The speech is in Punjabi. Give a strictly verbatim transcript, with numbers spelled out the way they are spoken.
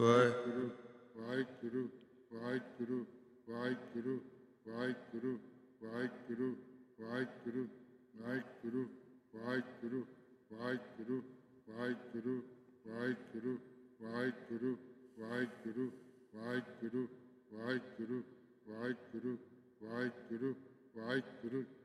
ਵਾਹਿਗੁਰੂ ਵਾਹਿਗੁਰੂ ਵਾਹਿਗੁਰੂ ਵਾਹਿਗੁਰੂ ਵਾਹਿਗੁਰੂ ਵਾਹਿਗੁਰੂ ਵਾਹਿਗੁਰੂ ਵਾਹਿਗੁਰੂ ਵਾਹਿਗੁਰੂ ਵਾਹਿਗੁਰੂ ਵਾਹਿਗੁਰੂ ਵਾਹਿਗੁਰੂ ਵਾਹਿਗੁਰੂ ਵਾਹਿਗੁਰੂ ਵਾਹਿਗੁਰੂ ਵਾਹਿਗੁਰੂ ਵਾਹਿਗੁਰੂ ਵਾਹਿਗੁਰੂ ਵਾਹਿਗੁਰੂ